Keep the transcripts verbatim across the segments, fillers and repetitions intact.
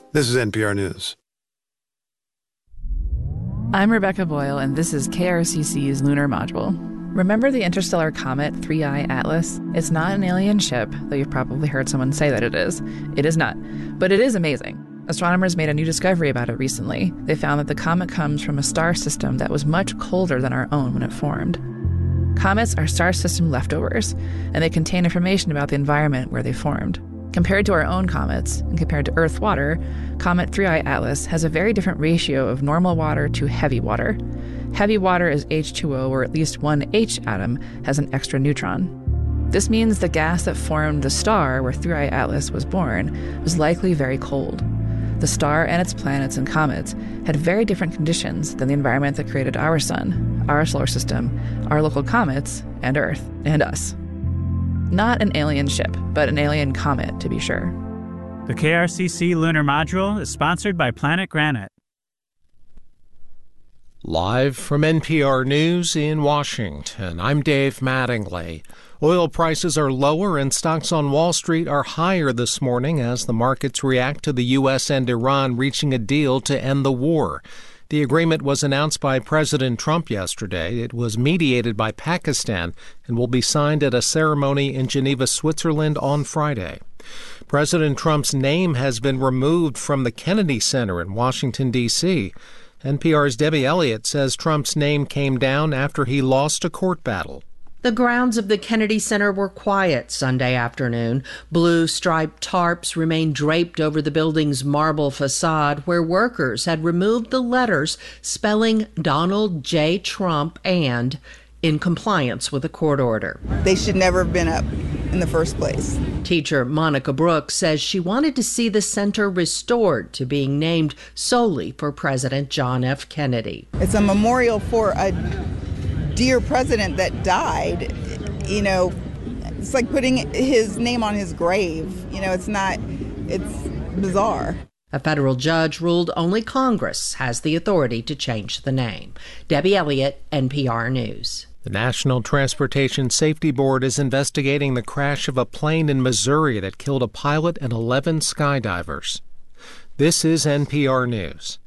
This is N P R News. I'm Rebecca Boyle, and this is K R C C's Lunar Module. Remember the interstellar comet three I Atlas? It's not an alien ship, though you've probably heard someone say that it is. It is not. But it is amazing. Astronomers made a new discovery about it recently. They found that the comet comes from a star system that was much colder than our own when it formed. Comets are star system leftovers, and they contain information about the environment where they formed. Compared to our own comets, and compared to Earth water, Comet three I Atlas has a very different ratio of normal water to heavy water. Heavy water is H two O, where at least one H atom has an extra neutron. This means the gas that formed the star where three I Atlas was born was likely very cold. The star and its planets and comets had very different conditions than the environment that created our sun, our solar system, our local comets, and Earth, and us. Not an alien ship, but an alien comet, to be sure. The K R C C Lunar Module is sponsored by Planet Granite. Live from N P R News in Washington, I'm Dave Mattingly. Oil prices are lower and stocks on Wall Street are higher this morning as the markets react to the U S and Iran reaching a deal to end the war. The agreement was announced by President Trump yesterday. It was mediated by Pakistan and will be signed at a ceremony in Geneva, Switzerland on Friday. President Trump's name has been removed from the Kennedy Center in Washington, D C N P R's Debbie Elliott says Trump's name came down after he lost a court battle. The grounds of the Kennedy Center were quiet Sunday afternoon. Blue striped tarps remained draped over the building's marble facade where workers had removed the letters spelling Donald J. Trump and in compliance with a court order. They should never have been up in the first place. Teacher Monica Brooks says she wanted to see the center restored to being named solely for President John F. Kennedy. It's a memorial for a dear president that died. You know, it's like putting his name on his grave. You know, it's not, it's bizarre. A federal judge ruled only Congress has the authority to change the name. Debbie Elliott, N P R News. The National Transportation Safety Board is investigating the crash of a plane in Missouri that killed a pilot and eleven skydivers. This is N P R News.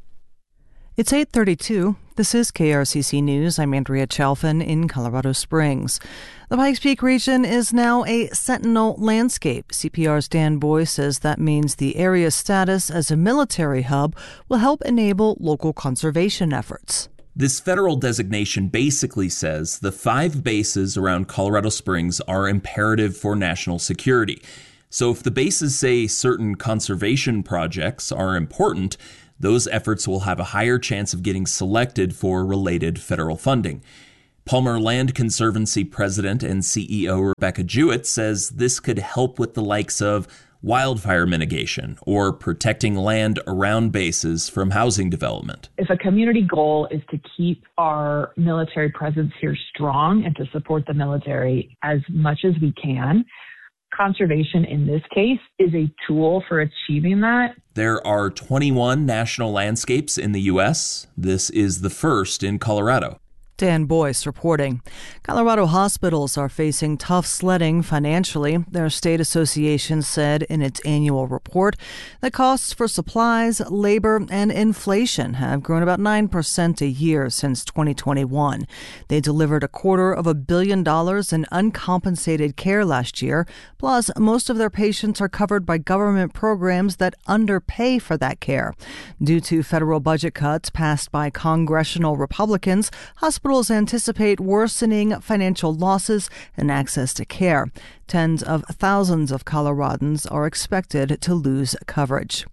It's eight thirty-two. This is K R C C News. I'm Andrea Chalfin in Colorado Springs. The Pikes Peak region is now a Sentinel landscape. C P R's Dan Boy says that means the area's status as a military hub will help enable local conservation efforts. This federal designation basically says the five bases around Colorado Springs are imperative for national security. So if the bases say certain conservation projects are important, those efforts will have a higher chance of getting selected for related federal funding. Palmer Land Conservancy President and C E O Rebecca Jewett says this could help with the likes of wildfire mitigation or protecting land around bases from housing development. If a community goal is to keep our military presence here strong and to support the military as much as we can, conservation in this case is a tool for achieving that. There are twenty-one national landscapes in the U S. This is the first in Colorado. Dan Boyce reporting. Colorado hospitals are facing tough sledding financially. Their state association said in its annual report that costs for supplies, labor, and inflation have grown about nine percent a year since twenty twenty-one. They delivered a quarter of a billion dollars in uncompensated care last year. Plus, most of their patients are covered by government programs that underpay for that care. Due to federal budget cuts passed by congressional Republicans, hospitals anticipate worsening financial losses and access to care. Tens of thousands of Coloradans are expected to lose coverage.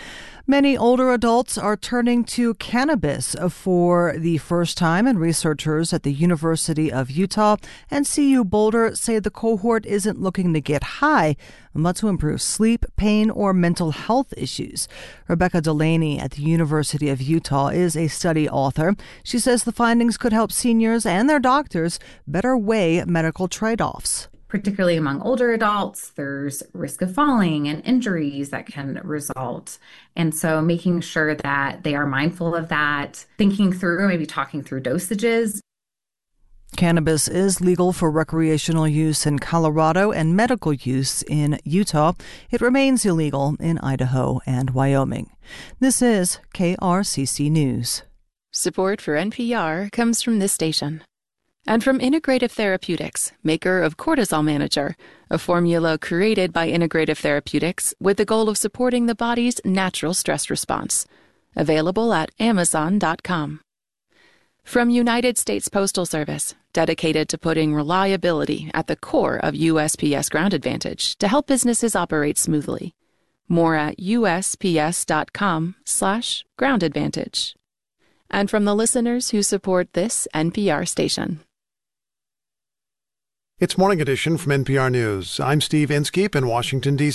Many older adults are turning to cannabis for the first time, and researchers at the University of Utah and C U Boulder say the cohort isn't looking to get high, but to improve sleep, pain, or mental health issues. Rebecca Delaney at the University of Utah is a study author. She says the findings could help seniors and their doctors better weigh medical trade-offs. Particularly among older adults, there's risk of falling and injuries that can result. And so making sure that they are mindful of that, thinking through, maybe talking through dosages. Cannabis is legal for recreational use in Colorado and medical use in Utah. It remains illegal in Idaho and Wyoming. This is K R C C News. Support for N P R comes from this station. And from Integrative Therapeutics, maker of Cortisol Manager, a formula created by Integrative Therapeutics with the goal of supporting the body's natural stress response. Available at amazon dot com. From United States Postal Service, dedicated to putting reliability at the core of U S P S Ground Advantage to help businesses operate smoothly. More at U S P S dot com slash ground advantage. And from the listeners who support this N P R station. It's Morning Edition from N P R News. I'm Steve Inskeep in Washington, D C